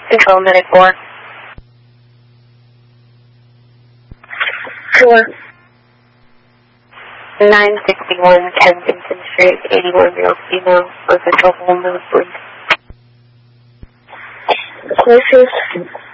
Control Medic 4. 961 Kensington Street, 81 year old female, with a double move, please.